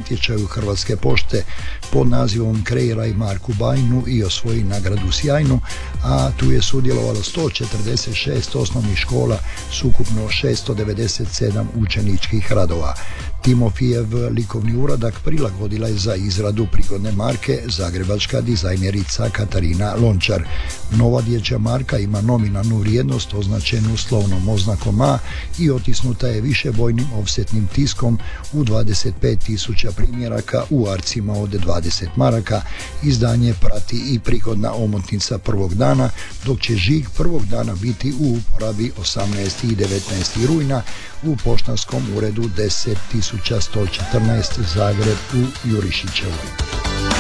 natječaju Hrvatske pošte pod nazivom Kreiraj marku bajnu i osvoji nagradu sjajnu, a tu je sudjelovalo 146 osnovnih škola s ukupno 697 učeničkih radova. Timofijev likovni uradak prilagodila je za izradu prigodne marke zagrebačka dizajnerica Katarina Lončar. Nova dječja marka ima nominalnu vrijednost označenu slovnom oznakom A i otisnuta je višebojnim ofsetnim tiskom u 25.000 primjeraka u arcima od 20 maraka. Izdanje prati i prigodna omotnica prvog dana, dok će žig prvog dana biti u uporabi 18. i 19. rujna u poštanskom uredu 10.114 Zagreb u Jurišićevoj.